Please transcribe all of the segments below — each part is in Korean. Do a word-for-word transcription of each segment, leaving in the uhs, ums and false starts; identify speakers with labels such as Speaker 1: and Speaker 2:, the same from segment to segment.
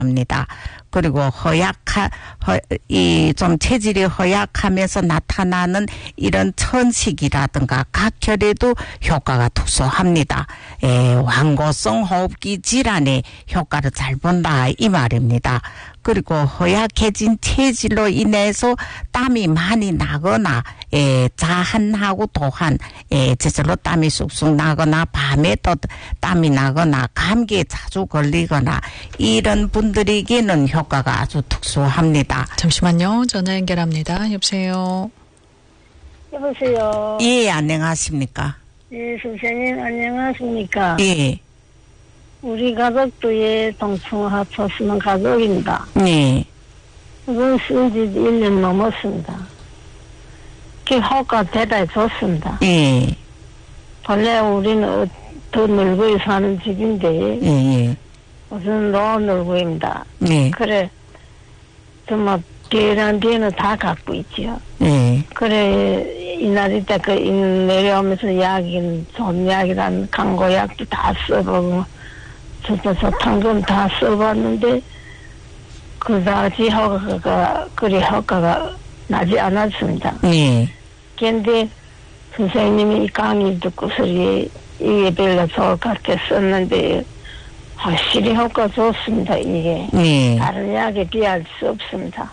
Speaker 1: 합니다. 그리고 허약하, 허, 이, 좀 체질이 허약하면서 나타나는 이런 천식이라든가 각혈에도 효과가 특수합니다. 에, 완고성 호흡기 질환에 효과를 잘 본다, 이 말입니다. 그리고 허약해진 체질로 인해서 땀이 많이 나거나, 에, 자한하고 도한, 에, 저절로 땀이 쑥쑥 나거나, 밤에 또 땀이 나거나, 감기에 자주 걸리거나, 이런 분들에게는 효과가 아주 특수합니다.
Speaker 2: 잠시만요. 전화 연결합니다. 여보세요.
Speaker 3: 여보세요.
Speaker 1: 예, 안녕하십니까?
Speaker 3: 예, 선생님 안녕하십니까?
Speaker 1: 예.
Speaker 3: 우리 가족도 예, 동충 합쳐 쓰는 가족입니다.
Speaker 1: 네.
Speaker 3: 이건 쓴지 일 년 넘었습니다. 그 효과 대단히 좋습니다.
Speaker 1: 예.
Speaker 3: 본래 우리는 더 늙어 사는 집인데,
Speaker 1: 예, 예.
Speaker 3: 무슨 노 늙어입니다.
Speaker 1: 네.
Speaker 3: 그래, 정말 비란 비는 다 갖고 있죠.
Speaker 1: 예.
Speaker 3: 그래, 이날이 때 그 내려오면서 약인, 좋은 약이란 강고약도 다 써보고, 저도 저 당근 다 써봤는데, 그다지 효과가, 그리 효과가 나지 않았습니다.
Speaker 1: 예.
Speaker 3: 근데 선생님이 이 강의 듣고서 이게 별로 좋을 것 같아 썼는데, 확실히 효과 좋습니다, 이게.
Speaker 1: 예.
Speaker 3: 다른 약에 비할 수 없습니다.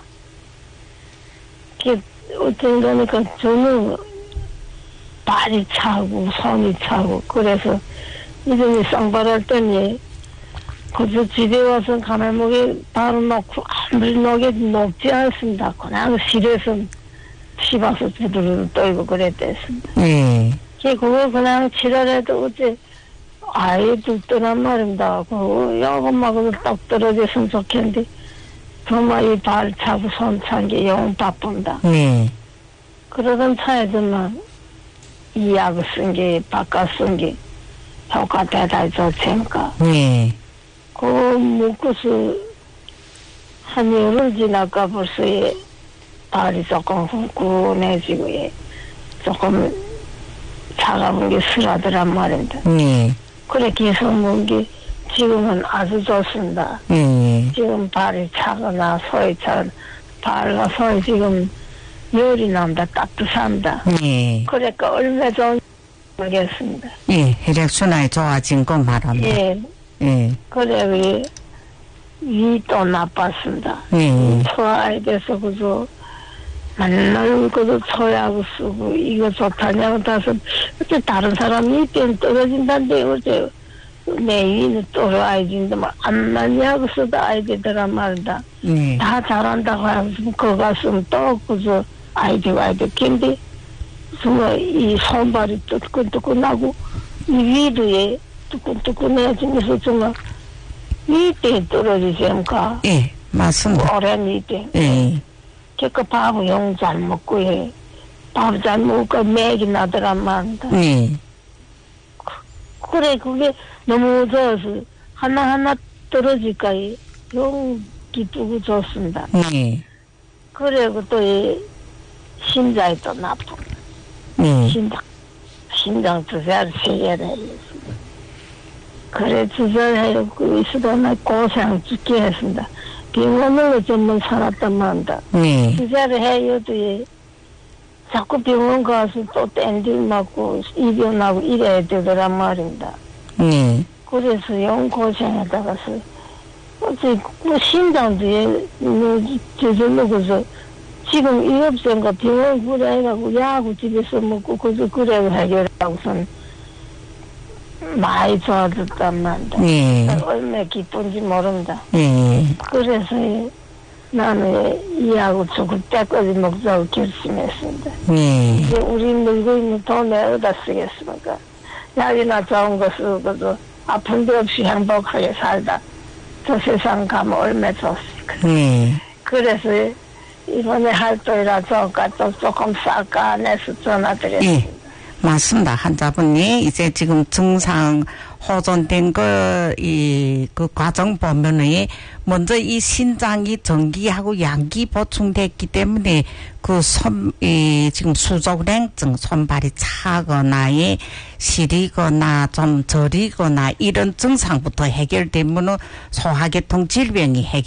Speaker 3: 그, 어떤 거니까 저는 발이 차고, 손이 차고, 그래서 이전에 쌍발할 때니, 그저 집에 와서 가만목에 바로 놓고 아무리 녹에 녹지 않습니다. 그냥 실에서 씹어서 두드러 떨고 그랬댔습니다.
Speaker 1: 예.
Speaker 3: 그거 그냥 치료해도 어째 아이들 떠난 말입니다. 그 요것만으로 딱 떨어졌으면 좋겠는데 정말 이 발 차고 손 찬 게 영 바쁩니다.
Speaker 1: 네.
Speaker 3: 그러던 차에서만 이 약을 쓴 게 바깥 쓴 게 효과 대단히 좋으니까.
Speaker 1: 네.
Speaker 3: 그 묶어서 한 열흘 지나까 벌써 예, 발이 조금 후끈해지고 예, 조금 차가운 게 슬하더란 말입니다.
Speaker 1: 네.
Speaker 3: 그래 계속 먹은 게 지금은 아주 좋습니다.
Speaker 1: 네.
Speaker 3: 지금 발이 차거나 소이 차거나 발과 소이 지금 열이 납니다. 따뜻합니다.
Speaker 1: 네.
Speaker 3: 그러니까 얼마나 좋은지 모르겠습니다.
Speaker 1: 예, 혈액순환이 좋아진 건 말합니다.
Speaker 3: 예.
Speaker 1: 예.
Speaker 3: 그래, 위, 위도 나빴습니다.
Speaker 1: 예.
Speaker 3: 소아에 대해서 그저 맨날 그저 초약을 쓰고 이거 좋다냐고 다서 어째 다른 사람이 이때는 떨어진다는데 어째 내 위는 떨어야지인데 안 맞냐고 써도 아이들이란 말이다.
Speaker 1: 예.
Speaker 3: 다 잘한다고 하면 그거 갔으면 또 그저 아이들 아이들 근데 정말 이 손발이 뜨끈뜨끈하고 이 위도 예 뜨끈뜨끈해지면서 정말 밑에 떨어지니까
Speaker 1: 예, 맞습니다.
Speaker 3: 오랜 밑에
Speaker 1: 예.
Speaker 3: 그니까 밥을 영 잘 먹고 해. 밥 잘 먹으니까 맥이 나더란 말이다.
Speaker 1: 예.
Speaker 3: 그래 그게 너무 좋아서 하나하나 떨어질까 영 기쁘고 좋습니다.
Speaker 1: 예.
Speaker 3: 그래 또 이 심장이 또 나쁘고
Speaker 1: 예.
Speaker 3: 심장 심장 주사를 세야 돼. 그래 주사를 해고 있으다 고생 죽게 했습니다. 병원으로 전문 살았단 말이다.
Speaker 1: 예.
Speaker 3: 주사를 해요도 예. 자꾸 병원 가서 또 땡들 맞고 입원 나고 이래야 되더란 말입니다.
Speaker 1: 예.
Speaker 3: 그래서 영 고생하다가서 어째 그 심장도 예, 뭐 저절로 그래서 지금 이업생가 병원 구래해가고 약하고 집에서 먹고 그저 그래 해결하고선 많이 좋아졌단 말이다.
Speaker 1: 예.
Speaker 3: 얼마나 기쁜지 모른다.
Speaker 1: 예.
Speaker 3: 그래서 나는 이 약을 죽을 때까지 먹자고 결심했습니다.
Speaker 1: 예.
Speaker 3: 이제 우리 늙고 있는 돈에 어디다 쓰겠습니까? 약이나 좋은 거 쓰고도 아픈 데 없이 행복하게 살다 저 세상 가면 얼마나 좋습니까?
Speaker 1: 예.
Speaker 3: 그래서 이번에 활동이라 좋을까 또 조금 쌀까 해서 전화드렸습니다.
Speaker 1: 예. 맞습니다. 환자분이 이제 지금 증상 호전된 거, 이, 그 과정 보면은 먼저 이 신장이 전기하고 양기 보충됐기 때문에 그 손, 이, 지금 수족냉증, 손발이 차거나, 예, 시리거나, 좀 저리거나, 이런 증상부터 해결되면은 소화계통 질병이 해결